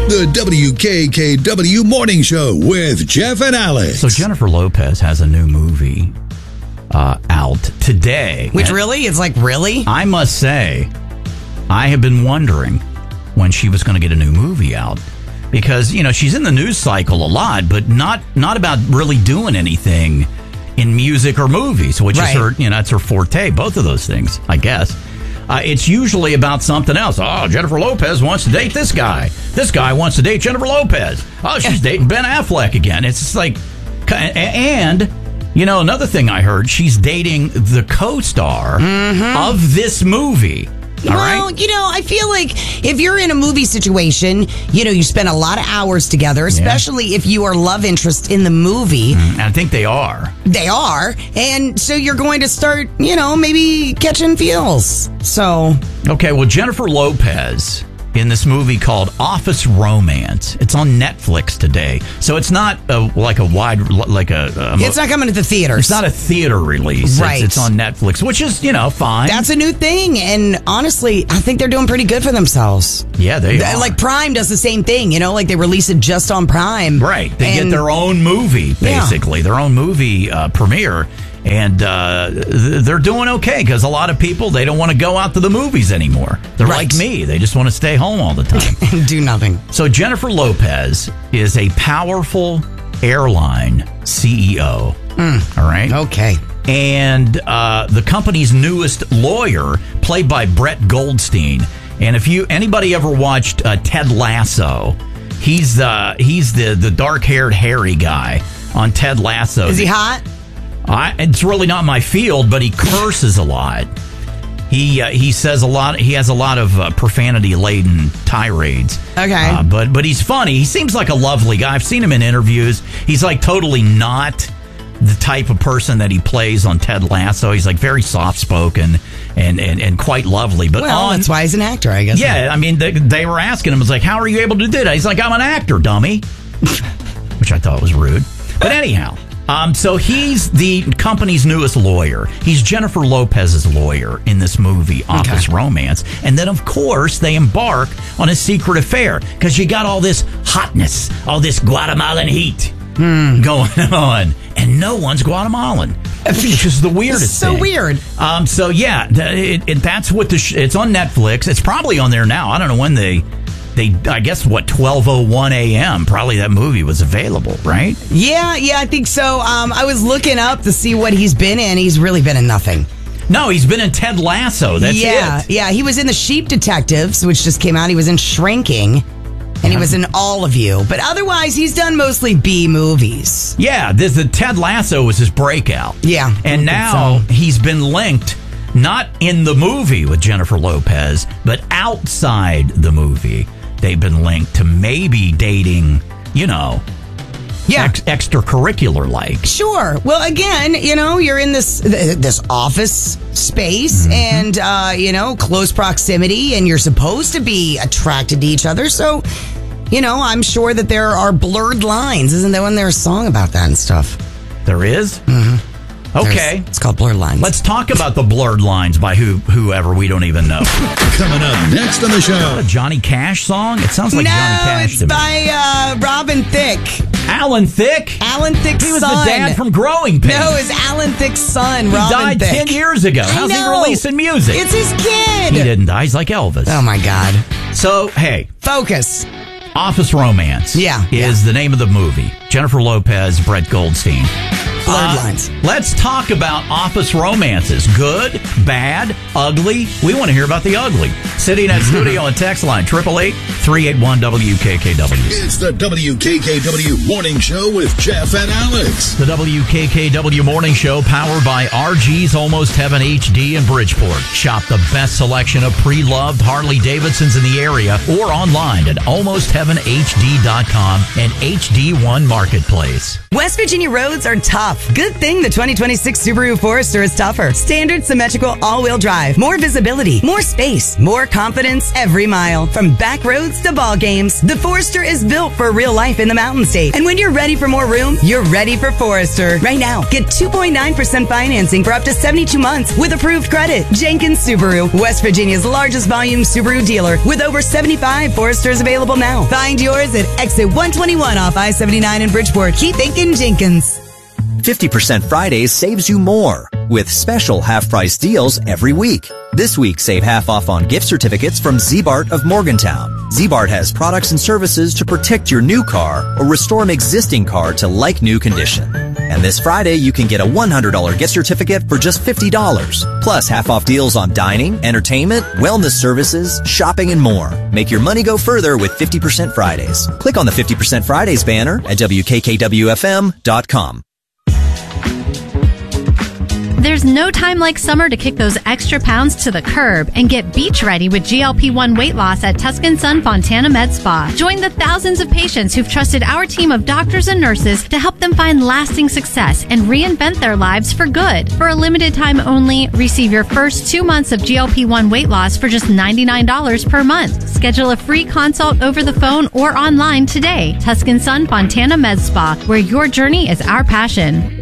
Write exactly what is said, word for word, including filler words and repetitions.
The W K K W Morning Show with Jeff and Alex. So Jennifer Lopez has a new movie uh, out today. Which really? It's like, really? I must say, I have been wondering when she was going to get a new movie out. Because, you know, she's in the news cycle a lot, but not not about really doing anything in music or movies, which Right. is her, you know, that's her forte, both of those things, I guess. Uh, it's usually about something else. Oh, Jennifer Lopez wants to date this guy. This guy wants to date Jennifer Lopez. Oh, she's dating Ben Affleck again. It's just like, and, you know, another thing I heard, she's dating the co-star Mm-hmm. of this movie. All well, right? you know, I feel like if you're in a movie situation, you know, you spend a lot of hours together, especially if you are love interest in the movie. And I think they are. They are. And so you're going to start, you know, maybe catching feels. So. Okay, well, Jennifer Lopez in this movie called Office Romance. It's on Netflix today. So it's not a, like a wide, like a... a It's not coming to the theaters. It's not a theater release. Right. It's, it's on Netflix, which is, you know, fine. That's a new thing. And honestly, I think they're doing pretty good for themselves. Yeah, they Th- are. Like Prime does the same thing, you know, like they release it just on Prime. Right. They And- get their own movie, basically, Yeah. their own movie uh, premiere. And uh, th- they're doing okay because a lot of people, they don't want to go out to the movies anymore. They're Right. like me. They just want to stay home all the time. Do nothing. So Jennifer Lopez is a powerful airline C E O. Mm. All right. Okay. And uh, the company's newest lawyer, played by Brett Goldstein. And if you anybody ever watched uh, Ted Lasso, he's uh, he's the the dark haired hairy guy on Ted Lasso. Is he hot? I, it's really not my field, but he curses a lot. He uh, he says a lot. He has a lot of uh, profanity laden tirades. Okay, uh, but but he's funny. He seems like a lovely guy. I've seen him in interviews. He's like totally not the type of person that he plays on Ted Lasso. He's like very soft spoken and, and and quite lovely. But well, on, that's why he's an actor, I guess. yeah, I mean they, they were asking him, it's like, how are you able to do that? He's like, I'm an actor, dummy, which I thought was rude. But anyhow. Um, so he's the company's newest lawyer. He's Jennifer Lopez's lawyer in this movie, Office Okay. Romance. And then, of course, they embark on a secret affair because you got all this hotness, all this Guatemalan heat Hmm. going on. And no one's Guatemalan, which is the weirdest It's so thing. weird. Um, so, yeah, th- it, it, that's what the sh- it's on Netflix. It's probably on there now. I don't know when they... They, I guess, what, twelve oh one a.m. Probably that movie was available, right? Yeah, yeah, I think so. Um, I was looking up to see what he's been in. He's really been in nothing. No, he's been in Ted Lasso. That's yeah, it. yeah. He was in The Sheep Detectives, which just came out. He was in Shrinking, and he was in All of You. But otherwise, he's done mostly B movies. Yeah, this, the Ted Lasso was his breakout. Yeah, I And think now so. he's been linked, not in the movie with Jennifer Lopez, but outside the movie. They've been linked to maybe dating, you know, Yeah. ex- extracurricular like. Sure. Well, again, you know, you're in this th- this office space Mm-hmm. and, uh, you know, close proximity, and you're supposed to be attracted to each other. So, you know, I'm sure that there are blurred lines. Isn't there when there's a song about that and stuff? There is? Mm-hmm. Okay. There's- it's called Blurred Lines. Let's talk about the blurred lines by who whoever we don't even know. Coming up next on the show. A Johnny Cash song? It sounds like no, Johnny Cash it's to me. by uh, Robin Thicke. Alan Thicke? Alan Thicke's He was son. the dad from Growing Pains. No, it's Alan Thicke's son, He Robin died Thicke. ten years ago. I How's he know. releasing music? It's his kid. He didn't die. He's like Elvis. Oh, my God. So, hey, Focus. Office Romance Yeah, is the name of the movie. Jennifer Lopez, Brett Goldstein. Blurred Uh, lines. Let's talk about office romances. Good, bad, ugly. We want to hear about the ugly. Sitting at studio on text line, eight eight eight, three eight one, W K K W. It's the W K K W Morning Show with Jeff and Alex. The W K K W Morning Show, powered by R G's Almost Heaven H D in Bridgeport. Shop the best selection of pre-loved Harley-Davidsons in the area or online at almost heaven h d dot com and H D one Marketplace. West Virginia roads are tough. tough. Good thing the twenty twenty-six Subaru Forester is tougher. Standard symmetrical all-wheel drive. More visibility. More space. More confidence every mile. From back roads to ball games, the Forester is built for real life in the Mountain State. And when you're ready for more room, you're ready for Forester. Right now, get two point nine percent financing for up to seventy-two months with approved credit. Jenkins Subaru, West Virginia's largest volume Subaru dealer with over seventy-five Foresters available now. Find yours at exit one twenty-one off I seventy-nine in Bridgeport. Keep thinking Jenkins. fifty percent Fridays saves you more with special half-price deals every week. This week, save half off on gift certificates from Z-Bart of Morgantown. Z-Bart has products and services to protect your new car or restore an existing car to like-new condition. And this Friday, you can get a one hundred dollars gift certificate for just fifty dollars. Plus, half-off deals on dining, entertainment, wellness services, shopping, and more. Make your money go further with fifty percent Fridays. Click on the fifty percent Fridays banner at W K K W F M dot com. There's no time like summer to kick those extra pounds to the curb and get beach ready with G L P one weight loss at Tuscan Sun Fontana Med Spa. Join the thousands of patients who've trusted our team of doctors and nurses to help them find lasting success and reinvent their lives for good. For a limited time only, receive your first two months of G L P one weight loss for just ninety-nine dollars per month. Schedule a free consult over the phone or online today. Tuscan Sun Fontana Med Spa, where your journey is our passion.